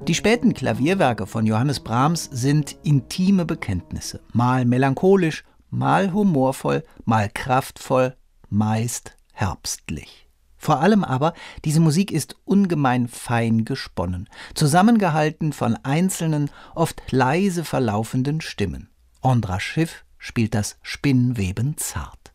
Die späten Klavierwerke von Johannes Brahms sind intime Bekenntnisse. Mal melancholisch, mal humorvoll, mal kraftvoll, meist herbstlich. Vor allem aber, diese Musik ist ungemein fein gesponnen, zusammengehalten von einzelnen, oft leise verlaufenden Stimmen. Ondra Schiff spielt das Spinnweben zart.